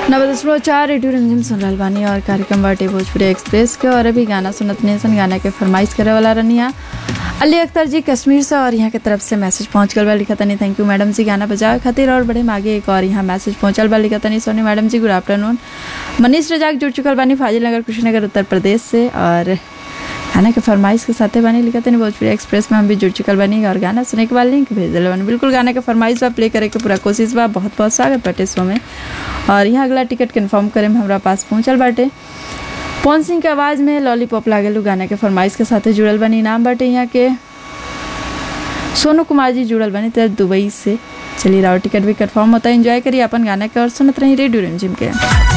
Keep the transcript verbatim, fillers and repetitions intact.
नब्बे दशमलव चार रेडियो रिमझिम सुन रहल बानी और कार्यक्रम बाटे भोजपुरी एक्सप्रेस के। और अभी गाना सुनत नेसन गाना के फरमाइश करे वाला रनिया अली अख्तर जी कश्मीर से, और यहाँ के तरफ से मैसेज पहुँच गल बा। लिखा तनी थैंक यू मैडम जी गाना बजावे खातिर। और बड़े आगे एक और यहाँ मैसेज पहुँचल बा। लिखा तनी सोनी मैडम जी गुड आफ्टरनून। मनीष रजाक जुड़ चुकल बानी फाजिल नगर कुशीनगर उत्तर प्रदेश से, और गाना के फरमाइश के साथे बानी। लिखा तनी भोजपुरी एक्सप्रेस में हम भी जुड़ चुकल बानी और गाना सुने के बाद लिंक भेज दिल बानी। बिल्कुल गाना के फरमाइश बा, प्ले करे के पूरा कोशिश बा। बहुत बहुत स्वागत बाटे शो में। और यहाँ अगला टिकट कन्फर्म करे में हमारा पास पहुँचल बाटे। पवन सिंह के आवाज़ में लॉलीपॉप लागेलू गाना के फरमाइश के साथे जुड़ल बानी। नाम बाटे यहाँ के सोनू कुमार जी जुड़ल बानी तो दुबई से। चलिए राव टिकट भी कन्फर्म होता है। एंजॉय करिए अपन गाना के और सुनत रही रेडियो रिमझिम के।